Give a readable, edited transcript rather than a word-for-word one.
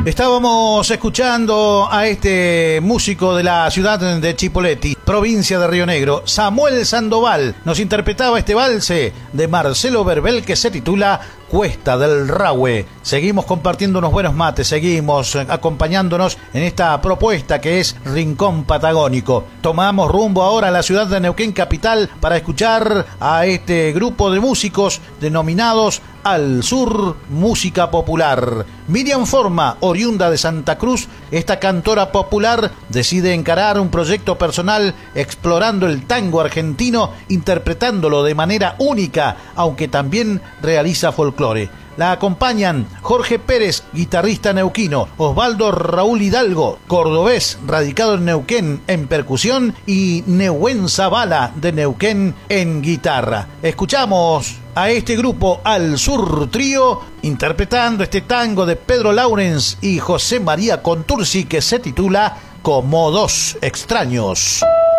Estábamos escuchando a este músico de la ciudad de Chipoleti, provincia de Río Negro, Samuel Sandoval. Nos interpretaba este valse de Marcelo Verbel que se titula Cuesta del Rahue. Seguimos compartiendo unos buenos mates, seguimos acompañándonos en esta propuesta que es Rincón Patagónico. Tomamos rumbo ahora a la ciudad de Neuquén capital para escuchar a este grupo de músicos denominados Al Sur Música Popular. Miriam Forma, oriunda de Santa Cruz, esta cantora popular decide encarar un proyecto personal explorando el tango argentino, interpretándolo de manera única, aunque también realiza folclore. La acompañan Jorge Pérez, guitarrista neuquino, Osvaldo Raúl Hidalgo, cordobés, radicado en Neuquén en percusión, y Nehuen Zavala de Neuquén en guitarra. Escuchamos a este grupo Al Sur Trío interpretando este tango de Pedro Laurens y José María Contursi que se titula Como dos extraños.